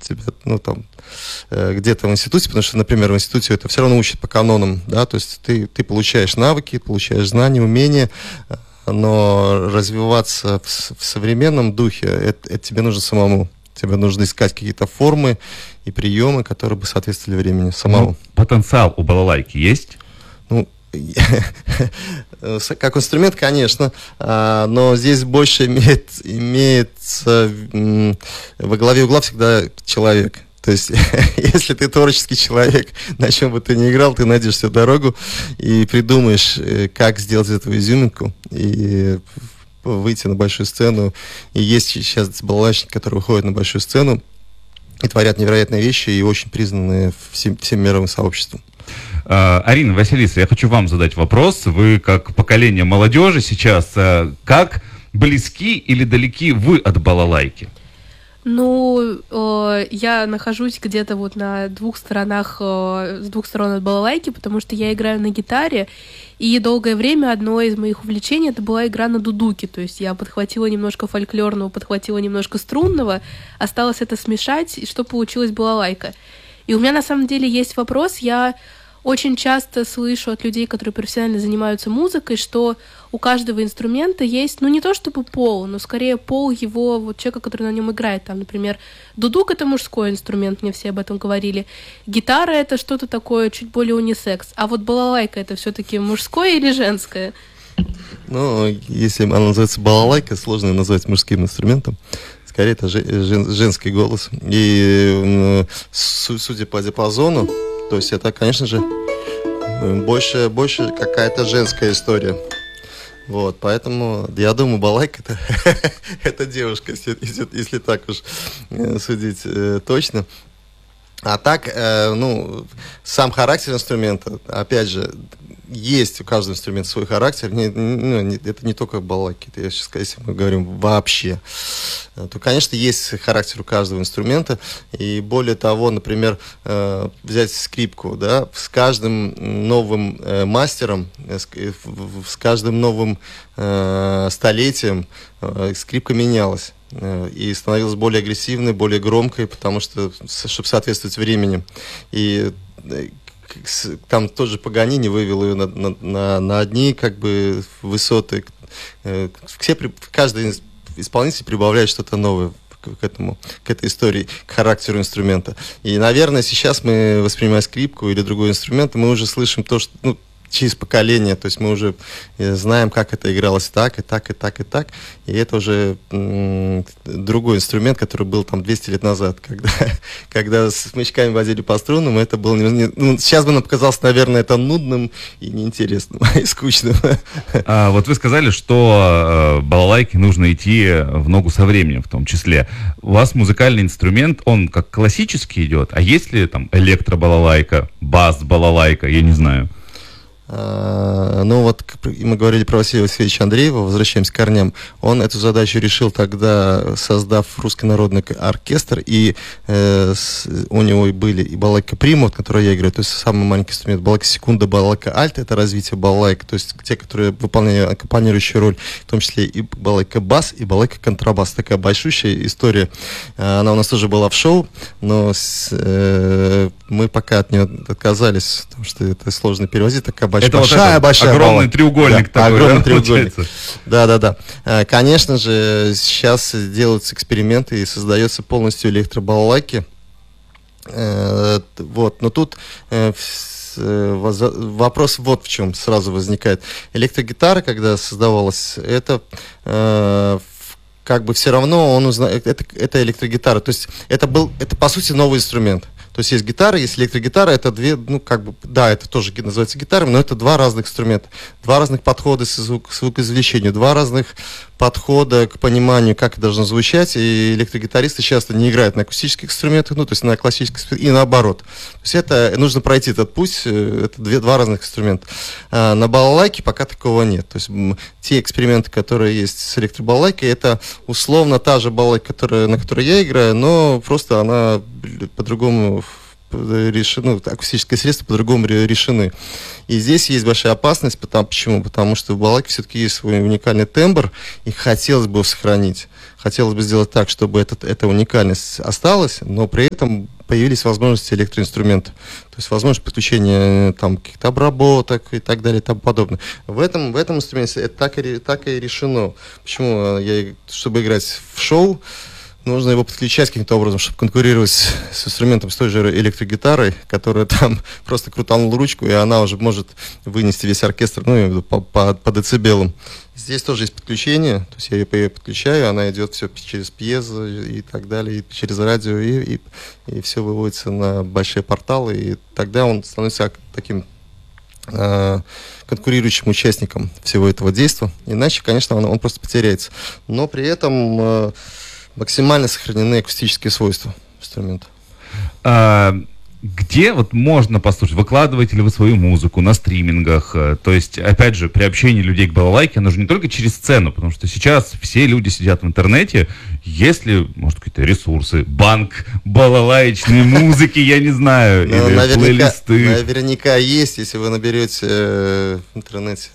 тебя, ну, там, где-то в институте, потому что, например, в институте это все равно учат по канонам, да, то есть ты получаешь навыки, получаешь знания, умения, но развиваться в современном духе, это тебе нужно самому. Тебе нужно искать какие-то формы и приемы, которые бы соответствовали времени самому. Ну, потенциал у балалайки есть? Ну, как инструмент, конечно, но здесь больше имеется во главе угла всегда человек. То есть, если ты творческий человек, на чем бы ты ни играл, ты найдешь себе дорогу и придумаешь, как сделать эту изюминку и выйти на большую сцену. И есть сейчас балалайщики, которые выходят на большую сцену и творят невероятные вещи и очень признанные всем мировым сообществом. Арина, Василиса, я хочу вам задать вопрос. Вы, как поколение молодежи сейчас, как близки или далеки вы от балалайки? Ну, я нахожусь где-то вот на двух сторонах, с двух сторон от балалайки, потому что я играю на гитаре, и долгое время одно из моих увлечений это была игра на дудуке, то есть я подхватила немножко фольклорного, подхватила немножко струнного, осталось это смешать, и что получилось балалайка. И у меня на самом деле есть вопрос, я очень часто слышу от людей, которые профессионально занимаются музыкой, что у каждого инструмента есть, ну, не то чтобы пол, но скорее пол его, вот человека, который на нем играет. Там, например, дудук — это мужской инструмент, мне все об этом говорили. Гитара — это что-то такое чуть более унисекс. А вот балалайка — это все-таки мужское или женское? Ну, если она называется балалайка, сложно ее назвать мужским инструментом. Скорее, это женский голос. И судя по диапазону, то есть это, конечно же, больше какая-то женская история. Вот, поэтому я думаю, балалайка это девушка, если так уж судить точно. А так, ну, сам характер инструмента, опять же, есть у каждого инструмента свой характер. Это не только балалайки, это, если мы говорим вообще, то, конечно, есть характер у каждого инструмента. И более того, например, взять скрипку, да, с каждым новым мастером, с каждым новым столетием скрипка менялась и становилась более агрессивной, более громкой, потому что, чтобы соответствовать времени. И там тот же Паганини вывел ее на одни как бы высоты. Каждый исполнитель прибавляет что-то новое к этой истории, к характеру инструмента. И, наверное, сейчас мы, воспринимая скрипку или другой инструмент, мы уже слышим то, что, ну, через поколение, то есть мы уже знаем, как это игралось так, и так, и так, и так. И это уже другой инструмент, который был там 200 лет назад, когда с смычками водили по струнам, это было сейчас бы нам показалось, наверное, это нудным и неинтересным, и скучным. Вот вы сказали, что балалайке нужно идти в ногу со временем, в том числе. У вас музыкальный инструмент, он как классический идет, а есть ли там электробалалайка, бас-балалайка, я не знаю. Ну вот мы говорили про Василия Васильевича Андреева, возвращаемся к корням. Он эту задачу решил тогда, создав Русский народный оркестр, и у него и были и балалайка прима, вот, которую я играю, то есть самый маленький инструмент, балалайка секунда, балалайка альта, это развитие балалайки, то есть те, которые выполняют аккомпанирующую роль, в том числе и балалайка бас, и балалайка контрабас. Такая большущая история. Она у нас тоже была в шоу, но мы пока от нее отказались, потому что это сложно перевозить, такая большая огромный треугольник, да, такой, огромный треугольник. Да. Конечно же, сейчас делаются эксперименты и создается полностью электробалалайки. Вот, но тут вопрос вот в чем сразу возникает. Электрогитара, когда создавалась, это как бы все равно он узнает, это электрогитара, то есть это по сути новый инструмент. То есть есть гитара, есть электрогитара, это две, ну, как бы, да, это тоже называется гитарами, но это два разных инструмента, два разных подхода к звукоизвлечению, два разных подхода к пониманию, как это должно звучать, и электрогитаристы часто не играют на акустических инструментах, ну, то есть на классических, и наоборот. То есть это, нужно пройти этот путь, это два разных инструмента. На балалайке пока такого нет. То есть те эксперименты, которые есть с электробалалайкой, это условно та же балалайка, на которой я играю, но просто она по-другому решены, акустические средства по-другому решены. И здесь есть большая опасность. Почему? Потому что в балалайке все-таки есть свой уникальный тембр, и хотелось бы его сохранить. Хотелось бы сделать так, чтобы эта уникальность осталась, но при этом появились возможности электроинструментов. То есть возможность подключения там каких-то обработок и так далее и тому подобное. В этом инструменте это так и решено. Почему? Чтобы играть в шоу, нужно его подключать каким-то образом, чтобы конкурировать с инструментом, с той же электрогитарой, которая там просто крутанула ручку, и она уже может вынести весь оркестр, по децибелам. Здесь тоже есть подключение, то есть я ее подключаю, она идет все через пьезо и так далее, и через радио, и все выводится на большие порталы, и тогда он становится таким конкурирующим участником всего этого действия. Иначе, конечно, он просто потеряется. Но при этом максимально сохранены акустические свойства инструмента. Где вот можно послушать? Выкладываете ли вы свою музыку на стримингах? То есть, опять же, приобщение людей к балалайке, оно же не только через сцену, потому что сейчас все люди сидят в интернете. Есть ли, может, какие-то ресурсы, банк балалаечной музыки, я не знаю, или плейлисты? Наверняка есть, если вы наберете в интернете,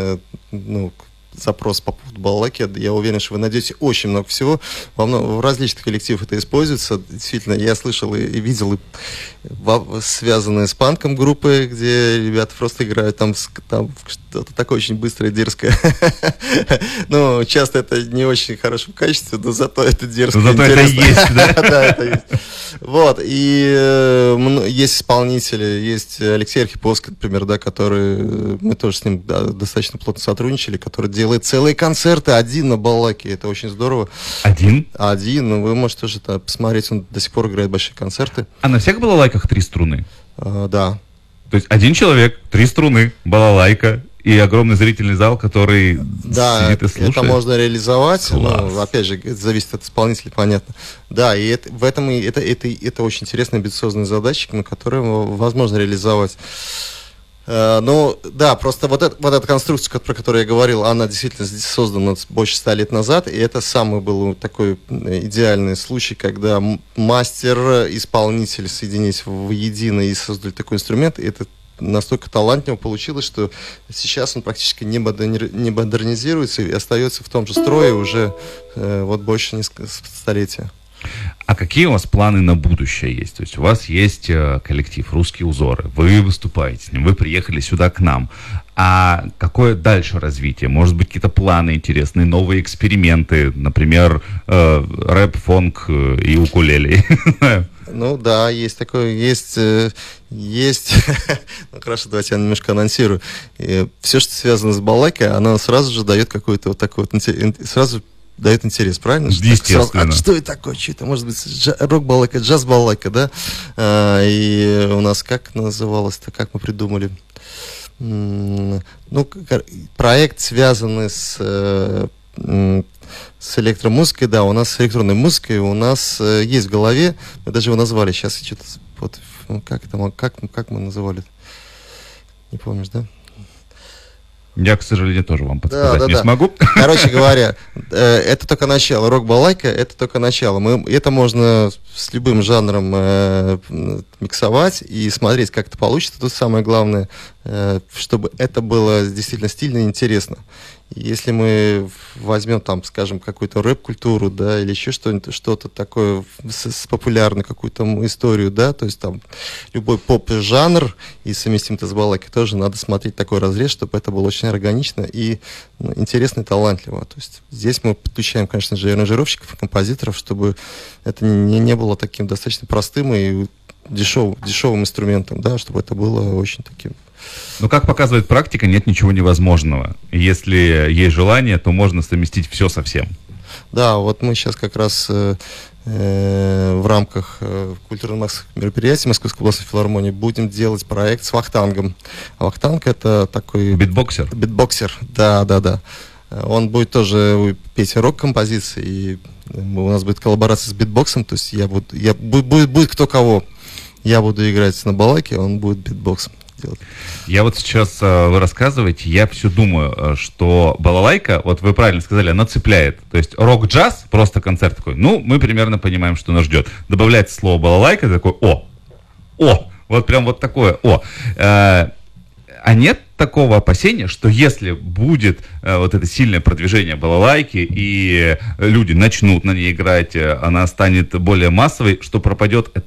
запрос по поводу балалайки, я уверен, что вы найдете очень много всего. В различных коллективах это используется. Действительно, я слышал и видел связанные с панком группы, где ребята просто играют там что-то такое очень быстрое, дерзкое. Ну, часто это не очень хорошем качестве, но зато это дерзко. Зато это есть, да? Да, это есть. Вот, и есть исполнители, есть Алексей Архиповский, например, да, который, мы тоже с ним достаточно плотно сотрудничали, который делает целые концерты один на балалайке, это очень здорово. Один? Один, вы можете тоже посмотреть, он до сих пор играет большие концерты. А на всех балалайках 3 струны? Да. То есть один человек, 3 струны, балалайка и огромный зрительный зал, который сидит и слушает. Это можно реализовать. Ну, опять же, это зависит от исполнителя, понятно. Да, и это очень интересная амбициозная задача, на которую возможно реализовать. Ну, да, просто вот эта конструкция, про которую я говорил, она действительно создана больше 100 лет назад, и это самый был такой идеальный случай, когда мастер, исполнитель соединились воедино и создали такой инструмент, и это настолько талантливо получилось, что сейчас он практически не модернизируется и остается в том же строе уже вот больше несколько столетий. А какие у вас планы на будущее есть? То есть у вас есть коллектив «Русские узоры», вы выступаете с ним, вы приехали сюда к нам. А какое дальше развитие? Может быть, какие-то планы интересные, новые эксперименты, например, рэп, фонк и укулеле? Ну да, есть такое, есть. Ну хорошо, давайте я немножко анонсирую. Все, что связано с балалайкой, оно сразу же дает какой-то вот такой вот сразу дает интерес, правильно? Естественно. Что это такое? Что это? Может быть, рок-балалайка, джаз-балалайка, да? И у нас как называлось-то, как мы придумали? Ну, проект, связанный с электромузыкой, да, у нас с электронной музыкой, у нас есть в голове, мы даже его назвали, сейчас что-то, вот, как мы называли? Не помнишь, да? Я, к сожалению, тоже вам подсказать не смогу. Короче говоря, это только начало. Рок-балалайка — это только начало. Это можно с любым жанром миксовать и смотреть, как это получится. Тут самое главное, чтобы это было действительно стильно и интересно. Если мы возьмем там, скажем, какую-то рэп-культуру, да, или еще что-то такое с популярной какую-то историю, да, то есть там любой поп-жанр и совместим это с балалайкой, тоже надо смотреть такой разрез, чтобы это было очень органично и интересно и талантливо. То есть здесь мы подключаем, конечно же, аранжировщиков и композиторов, чтобы это не было таким достаточно простым и дешевым инструментом, да, чтобы это было очень таким. Но, как показывает практика, нет ничего невозможного. Если есть желание, то можно совместить все со всем. Да, вот мы сейчас как раз в рамках культурно-массовых мероприятий Московской областной филармонии будем делать проект с вахтангом. А вахтанг — это такой... Битбоксер? Битбоксер, да. Он будет тоже петь рок-композиции, и у нас будет коллаборация с битбоксом, то есть будет кто кого. Я буду играть на балалайке, он будет битбоксом делать. Я вот сейчас, вы рассказываете, я все думаю, что балалайка, вот вы правильно сказали, она цепляет. То есть рок-джаз, просто концерт такой, ну, мы примерно понимаем, что нас ждет. Добавляется слово балалайка, такой, Вот прям вот такое. А нет такого опасения, что если будет вот это сильное продвижение балалайки, и люди начнут на ней играть, она станет более массовой, что пропадет